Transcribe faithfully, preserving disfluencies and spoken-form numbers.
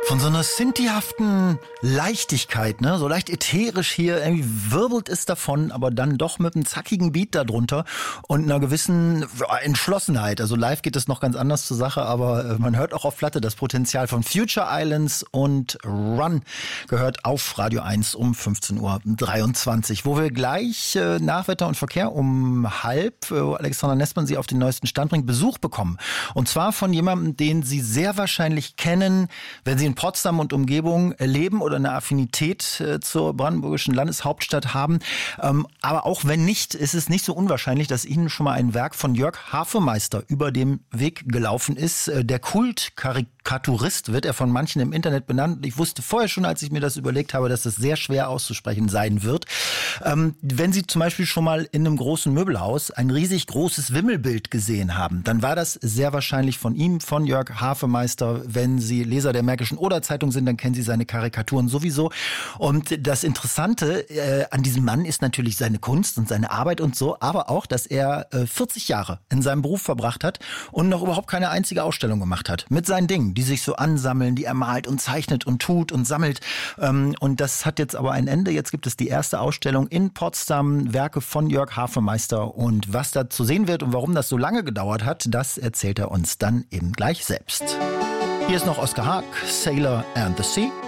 Von so einer synthihaften Leichtigkeit, ne, so leicht ätherisch hier, irgendwie wirbelt es davon, aber dann doch mit einem zackigen Beat darunter und einer gewissen Entschlossenheit. Also live geht es noch ganz anders zur Sache, aber man hört auch auf Platte das Potenzial von Future Islands und Run gehört auf Radio eins um fünfzehn Uhr dreiundzwanzig, wo wir gleich äh, nach Wetter und Verkehr um halb, äh, Alexander Nessmann Sie auf den neuesten Stand bringt, Besuch bekommen. Und zwar von jemandem, den Sie sehr wahrscheinlich kennen, wenn Sie in Potsdam und Umgebung leben oder eine Affinität äh, zur brandenburgischen Landeshauptstadt haben. Ähm, aber auch wenn nicht, ist es nicht so unwahrscheinlich, dass Ihnen schon mal ein Werk von Jörg Hafemeister über dem Weg gelaufen ist. Äh, der Kultkarikaturist wird er von manchen im Internet benannt. Ich wusste vorher schon, als ich mir das überlegt habe, dass das sehr schwer auszusprechen sein wird. Ähm, wenn Sie zum Beispiel schon mal in einem großen Möbelhaus ein riesig großes Wimmelbild gesehen haben, dann war das sehr wahrscheinlich von ihm, von Jörg Hafemeister. Wenn Sie Leser der Märkischen Oder-Zeitung sind, dann kennen Sie seine Karikaturen sowieso. Und das Interessante äh, an diesem Mann ist natürlich seine Kunst und seine Arbeit und so, aber auch, dass er äh, vierzig Jahre in seinem Beruf verbracht hat und noch überhaupt keine einzige Ausstellung gemacht hat. Mit seinen Dingen, die sich so ansammeln, die er malt und zeichnet und tut und sammelt. Ähm, und das hat jetzt aber ein Ende. Jetzt gibt es die erste Ausstellung in Potsdam, Werke von Jörg Hafemeister. Und was da zu sehen wird und warum das so lange gedauert hat, das erzählt er uns dann eben gleich selbst. Hier ist noch Oskar Haag, Sailor and the Sea.